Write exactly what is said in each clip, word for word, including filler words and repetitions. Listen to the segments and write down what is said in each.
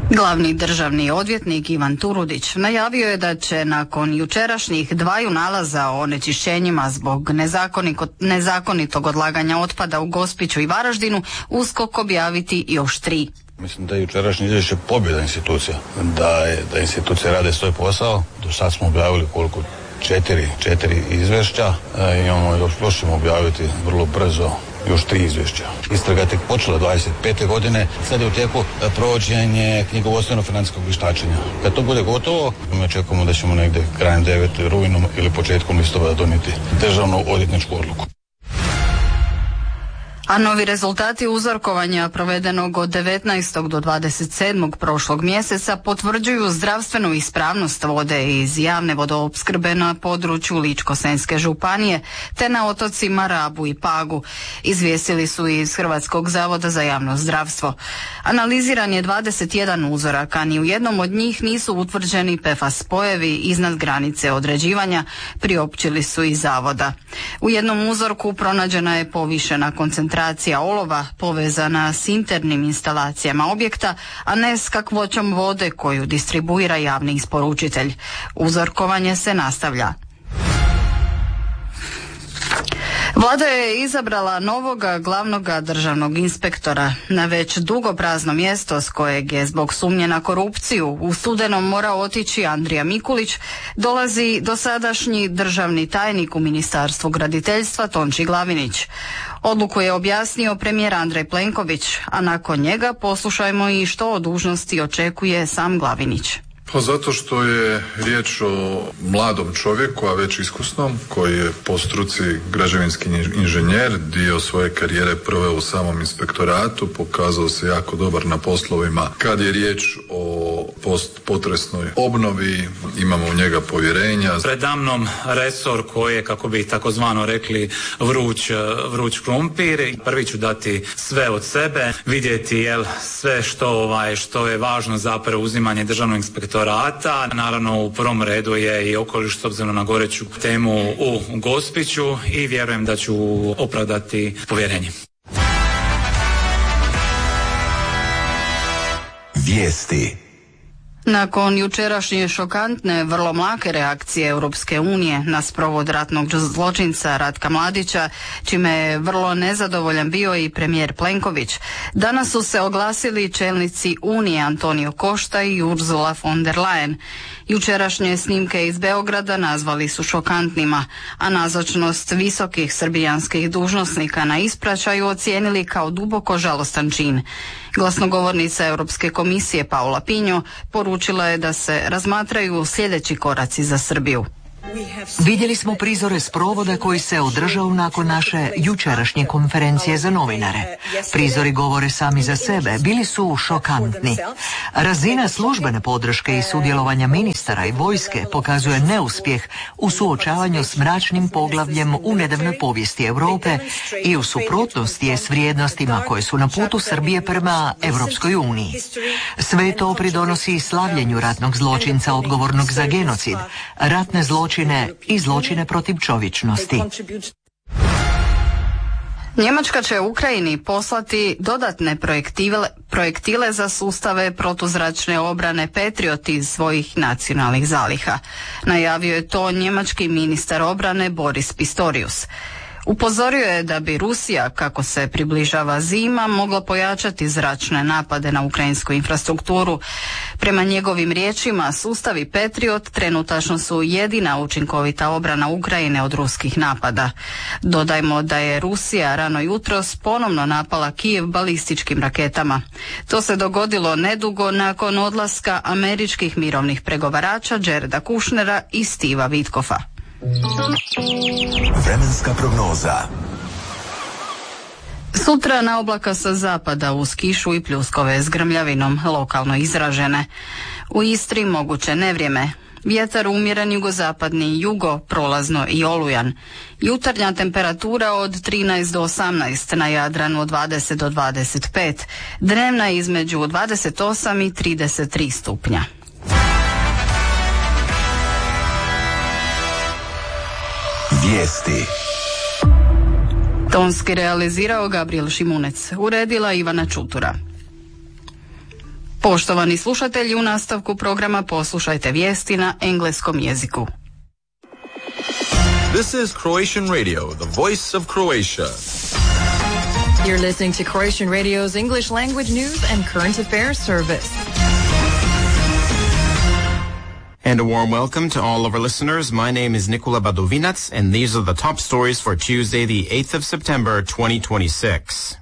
Glavni državni odvjetnik Ivan Turudić najavio je da će nakon jučerašnjih dvaju nalaza o onečišćenjima zbog nezakonitog odlaganja otpada u Gospiću i Varaždinu USKOK objaviti još tri. Mislim da je jučerašnje izvješće pobjeda institucija, da, je, da institucije rade svoj posao. Do sad smo objavili koliko? Četiri, četiri izvješća, e, imamo još, još ćemo objaviti vrlo brzo još tri izvješća. Istraga je tek počela dvadeset pete godine, sad je u tijeku provođenje knjigovodstveno-financijskog vještačenja. Kad to bude gotovo, mi očekujemo da ćemo negdje krajem devetog rujna ili početkom listopada donijeti državnu odvjetničku odluku. A novi rezultati uzorkovanja provedenog od devetnaestog do dvadeset sedmog prošlog mjeseca potvrđuju zdravstvenu ispravnost vode iz javne vodoopskrbe na području Ličko-senjske županije te na otocima Rabu i Pagu, izvijestili su iz Hrvatskog zavoda za javno zdravstvo. Analiziran je dvadeset jedan uzorak, a ni u jednom od njih nisu utvrđeni P F A S spojevi iznad granice određivanja, priopćili su iz zavoda. U jednom uzorku pronađena je povišena koncentracija olova povezana s internim instalacijama objekta, a ne s kakvoćom vode koju distribuira javni isporučitelj. Uzorkovanje se nastavlja. Vlada je izabrala novoga glavnoga državnog inspektora na već dugo prazno mjesto s kojeg je zbog sumnje na korupciju u studenom morao otići Andrija Mikulić. Dolazi dosadašnji državni tajnik u Ministarstvu graditeljstva Tonči Glavinić. Odluku je objasnio premijer Andrej Plenković, a nakon njega poslušajmo i što o dužnosti očekuje sam Glavinić. Pa zato što je riječ o mladom čovjeku, a već iskusnom, koji je po struci građevinski inženjer, dio svoje karijere proveo u samom inspektoratu, pokazao se jako dobar na poslovima. Kad je riječ o postpotresnoj obnovi, imamo u njega povjerenja. Predamnom resor koji je, kako bi takozvano rekli, vruć, vruć krumpir. Prvi ću dati sve od sebe, vidjeti jel sve što, ovaj, što je važno za preuzimanje državnog inspektorata. Naravno, u prvom redu je i okoliš s obzirom na goreću temu u Gospiću i vjerujem da ću opravdati povjerenje. Vijesti. Nakon jučerašnje šokantne, vrlo mlake reakcije Europske unije na sprovod ratnog zločinca Ratka Mladića, čime je vrlo nezadovoljan bio i premijer Plenković, danas su se oglasili čelnici Unije Antonio Costa i Ursula von der Leyen. Jučerašnje snimke iz Beograda nazvali su šokantnima, a nazočnost visokih srbijanskih dužnosnika na ispraćaju ocijenili kao duboko žalostan čin. Glasnogovornica Europske komisije Paula Pinho poručila je da se razmatraju sljedeći koraci za Srbiju. Vidjeli smo prizore sprovoda koji se održao nakon naše jučerašnje konferencije za novinare. Prizori govore sami za sebe, bili su šokantni. Razina službene podrške i sudjelovanja ministara i vojske pokazuje neuspjeh u suočavanju s mračnim poglavljem u nedavnoj povijesti Europe i u suprotnosti je s vrijednostima koje su na putu Srbije prema Europskoj uniji. Sve to pridonosi slavljenju ratnog zločinca odgovornog za genocid, ratne zločine i zločine protiv čovječnosti. Njemačka će Ukrajini poslati dodatne projektile, projektile za sustave protuzračne obrane Patriot iz svojih nacionalnih zaliha. Najavio je to njemački ministar obrane Boris Pistorius. Upozorio je da bi Rusija, kako se približava zima, mogla pojačati zračne napade na ukrajinsku infrastrukturu. Prema njegovim riječima, sustavi Patriot trenutačno su jedina učinkovita obrana Ukrajine od ruskih napada. Dodajmo da je Rusija rano jutros ponovno napala Kijev balističkim raketama. To se dogodilo nedugo nakon odlaska američkih mirovnih pregovarača Jareda Kushnera i Steva Witkoffa. Vremenska prognoza. Sutra na oblaka sa zapada uz kišu i pljuskove s grmljavinom, lokalno izražene. U Istri moguće nevrijeme. Vjetar umjeren jugozapadni, jugo, prolazno i olujan. Jutarnja temperatura od trinaest do osamnaest, na Jadranu od dvadeset do dvadeset pet. Dnevna između dvadeset osam i trideset tri stupnja. Vijesti. Tonski realizirao Gabriel Šimunec, uredila Ivana Čutura. Poštovani slušatelji, u nastavku programa poslušajte vijesti na engleskom jeziku. This is Croatian Radio, the voice of Croatia. You're listening to Croatian Radio's English language news and current affairs service. And a warm welcome to all of our listeners. My name is Nikola Badovinac, and these are the top stories for Tuesday, the eighth of September, twenty twenty-six.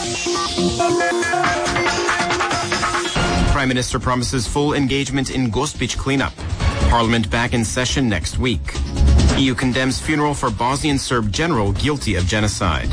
Prime Minister promises full engagement in Gospić cleanup. Parliament back in session next week. E U condemns funeral for Bosnian Serb general guilty of genocide.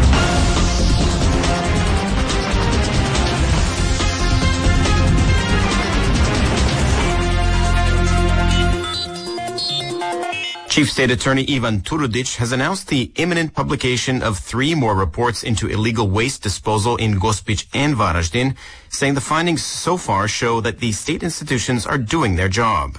Chief State Attorney Ivan Turudic has announced the imminent publication of three more reports into illegal waste disposal in Gospić and Varaždin, saying the findings so far show that the state institutions are doing their job.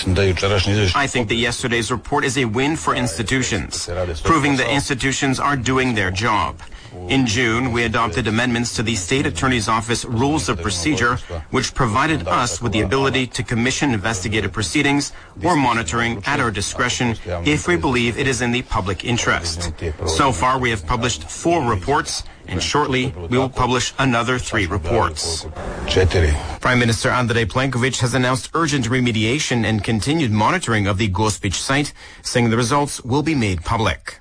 I think that yesterday's report is a win for institutions, proving that institutions are doing their job. In June, we adopted amendments to the State Attorney's Office Rules of Procedure, which provided us with the ability to commission investigative proceedings or monitoring at our discretion if we believe it is in the public interest. So far, we have published four reports, and shortly we will publish another three reports. Prime Minister Andrej Plenković has announced urgent remediation and continued monitoring of the Gospić site, saying the results will be made public.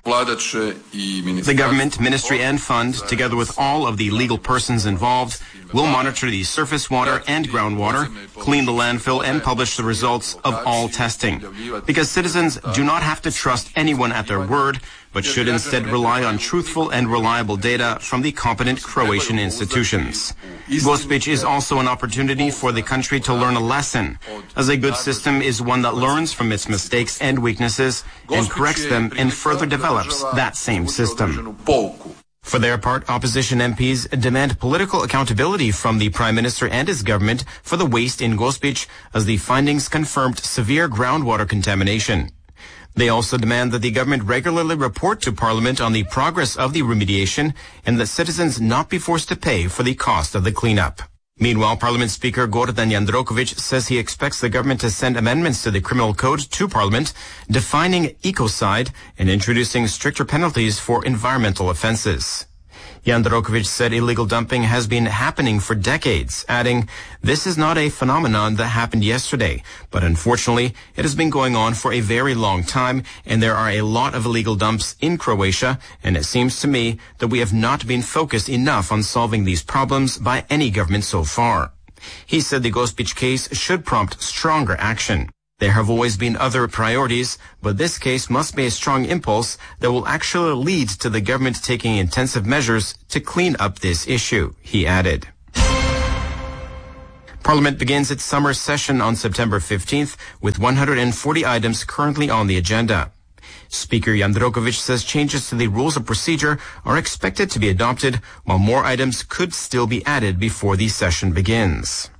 The government, ministry and fund, together with all of the legal persons involved, will monitor the surface water and groundwater, clean the landfill and publish the results of all testing. Because citizens do not have to trust anyone at their word, but should instead rely on truthful and reliable data from the competent Croatian institutions. Gospić is also an opportunity for the country to learn a lesson, as a good system is one that learns from its mistakes and weaknesses and corrects them and further develops that same system. For their part, opposition M Ps demand political accountability from the Prime Minister and his government for the waste in Gospić, as the findings confirmed severe groundwater contamination. They also demand that the government regularly report to Parliament on the progress of the remediation and that citizens not be forced to pay for the cost of the cleanup. Meanwhile, Parliament Speaker Gordan Jandroković says he expects the government to send amendments to the criminal code to Parliament, defining ecocide and introducing stricter penalties for environmental offenses. Jandroković said illegal dumping has been happening for decades, adding, "This is not a phenomenon that happened yesterday, but unfortunately it has been going on for a very long time, and there are a lot of illegal dumps in Croatia, and it seems to me that we have not been focused enough on solving these problems by any government so far." He said the Gospić case should prompt stronger action. There have always been other priorities, but this case must be a strong impulse that will actually lead to the government taking intensive measures to clean up this issue, he added. Parliament begins its summer session on September fifteenth with one hundred forty items currently on the agenda. Speaker Jandroković says changes to the rules of procedure are expected to be adopted, while more items could still be added before the session begins.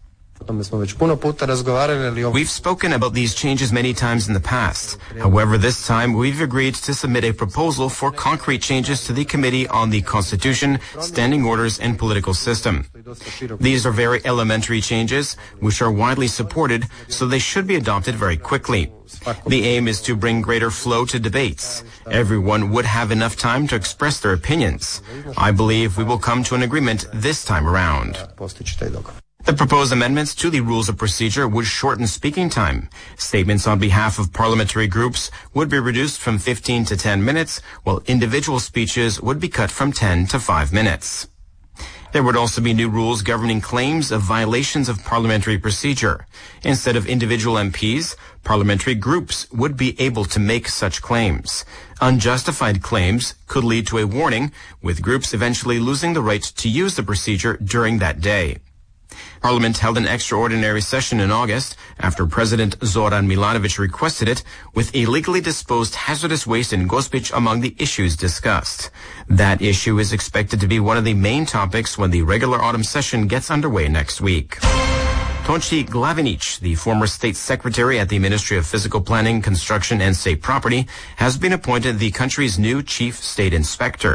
We've spoken about these changes many times in the past. However, this time we've agreed to submit a proposal for concrete changes to the Committee on the Constitution, Standing Orders and Political System. These are very elementary changes, which are widely supported, so they should be adopted very quickly. The aim is to bring greater flow to debates. Everyone would have enough time to express their opinions. I believe we will come to an agreement this time around. The proposed amendments to the rules of procedure would shorten speaking time. Statements on behalf of parliamentary groups would be reduced from fifteen to ten minutes, while individual speeches would be cut from ten to five minutes. There would also be new rules governing claims of violations of parliamentary procedure. Instead of individual M Ps, parliamentary groups would be able to make such claims. Unjustified claims could lead to a warning, with groups eventually losing the right to use the procedure during that day. Parliament held an extraordinary session in August after President Zoran Milanović requested it, with illegally disposed hazardous waste in Gospić among the issues discussed. That issue is expected to be one of the main topics when the regular autumn session gets underway next week. Tonči Glavinić, the former state secretary at the Ministry of Physical Planning, Construction and State Property, has been appointed the country's new chief state inspector.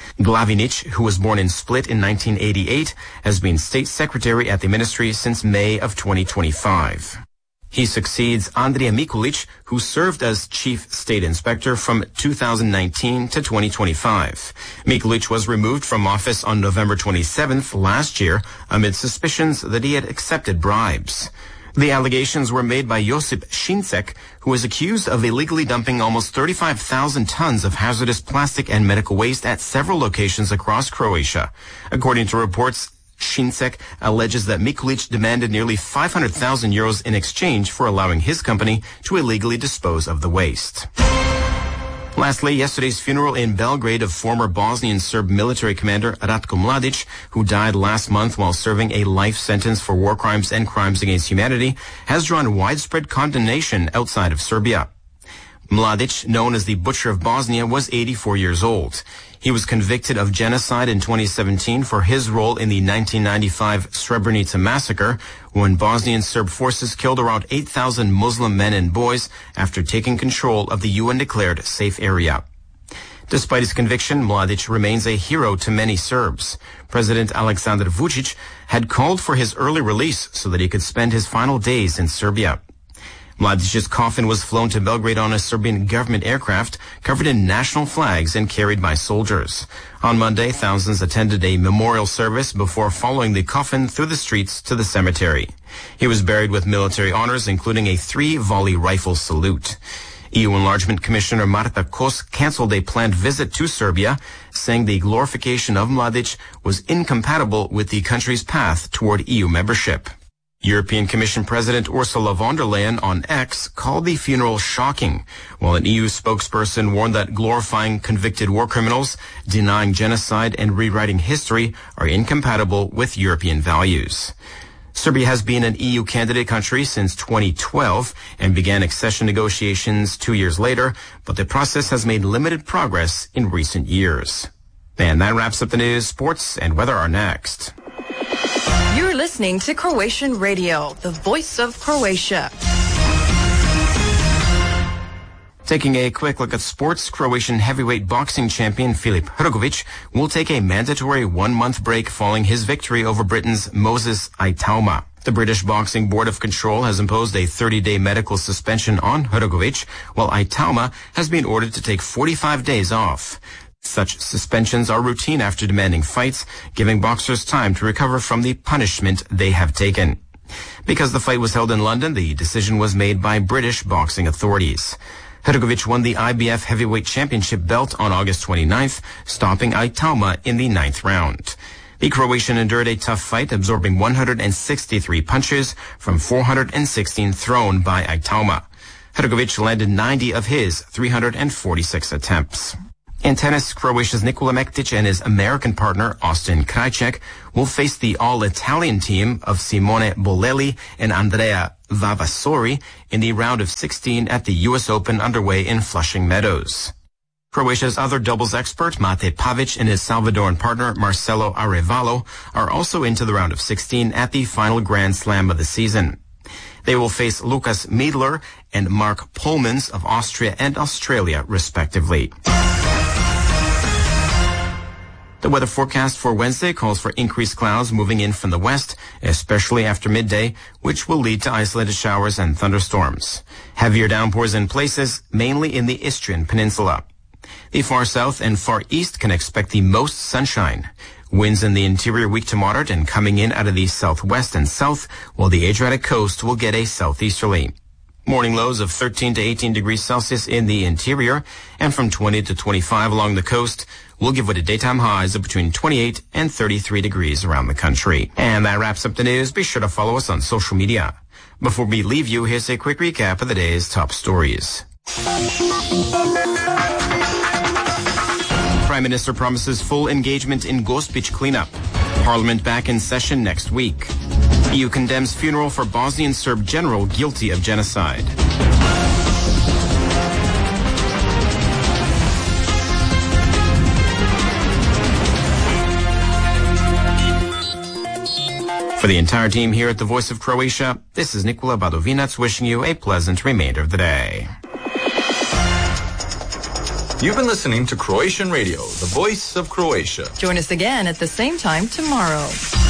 Glavinic, who was born in Split in nineteen eighty-eight, has been state secretary at the ministry since May of twenty twenty-five. He succeeds Andrija Mikulic, who served as chief state inspector from two thousand nineteen to twenty twenty-five. Mikulic was removed from office on November twenty-seventh last year amid suspicions that he had accepted bribes. The allegations were made by Josip Šincek, who is accused of illegally dumping almost thirty-five thousand tons of hazardous plastic and medical waste at several locations across Croatia. According to reports, Šincek alleges that Mikulic demanded nearly five hundred thousand euros in exchange for allowing his company to illegally dispose of the waste. Lastly, yesterday's funeral in Belgrade of former Bosnian Serb military commander Ratko Mladic, who died last month while serving a life sentence for war crimes and crimes against humanity, has drawn widespread condemnation outside of Serbia. Mladic, known as the Butcher of Bosnia, was eighty-four years old. He was convicted of genocide in twenty seventeen for his role in the nineteen ninety-five Srebrenica massacre, when Bosnian Serb forces killed around eight thousand Muslim men and boys after taking control of the U N-declared safe area. Despite his conviction, Mladic remains a hero to many Serbs. President Aleksandar Vučić had called for his early release so that he could spend his final days in Serbia. Mladic's coffin was flown to Belgrade on a Serbian government aircraft covered in national flags and carried by soldiers. On Monday, thousands attended a memorial service before following the coffin through the streets to the cemetery. He was buried with military honors, including a three-volley rifle salute. E U Enlargement Commissioner Marta Kos canceled a planned visit to Serbia, saying the glorification of Mladic was incompatible with the country's path toward E U membership. European Commission President Ursula von der Leyen on X called the funeral shocking, while an E U spokesperson warned that glorifying convicted war criminals, denying genocide, and rewriting history are incompatible with European values. Serbia has been an E U candidate country since twenty twelve and began accession negotiations two years later, but the process has made limited progress in recent years. And that wraps up the news. Sports and weather are next. You're listening to Croatian Radio, the voice of Croatia. Taking a quick look at sports, Croatian heavyweight boxing champion Filip Hrgović will take a mandatory one-month break following his victory over Britain's Moses Aitauma. The British Boxing Board of Control has imposed a thirty-day medical suspension on Hrgović, while Aitauma has been ordered to take forty-five days off. Such suspensions are routine after demanding fights, giving boxers time to recover from the punishment they have taken. Because the fight was held in London, the decision was made by British boxing authorities. Hrgović won the I B F Heavyweight Championship belt on August twenty-ninth, stopping Aitauma in the ninth round. The Croatian endured a tough fight, absorbing one hundred sixty-three punches from four hundred sixteen thrown by Aitauma. Hrgović landed ninety of his three hundred forty-six attempts. In tennis, Croatia's Nikola Mektic and his American partner, Austin Krajicek, will face the all-Italian team of Simone Bolelli and Andrea Vavasori in the round of sixteen at the U S Open underway in Flushing Meadows. Croatia's other doubles expert, Mate Pavic, and his Salvadoran partner, Marcelo Arevalo, are also into the round of sixteen at the final Grand Slam of the season. They will face Lukas Miedler and Mark Polmans of Austria and Australia, respectively. The weather forecast for Wednesday calls for increased clouds moving in from the west, especially after midday, which will lead to isolated showers and thunderstorms. Heavier downpours in places, mainly in the Istrian Peninsula. The far south and far east can expect the most sunshine. Winds in the interior weak to moderate and coming in out of the southwest and south, while the Adriatic coast will get a southeasterly. Morning lows of thirteen to eighteen degrees Celsius in the interior and from twenty to twenty-five along the coast will give way to daytime highs of between twenty-eight and thirty-three degrees around the country. And that wraps up the news. Be sure to follow us on social media. Before we leave you, here's a quick recap of the day's top stories. Prime Minister promises full engagement in Gospić cleanup. Parliament back in session next week. E U condemns funeral for Bosnian Serb general guilty of genocide. For the entire team here at the Voice of Croatia, this is Nikola Badovinac wishing you a pleasant remainder of the day. You've been listening to Croatian Radio, the voice of Croatia. Join us again at the same time tomorrow.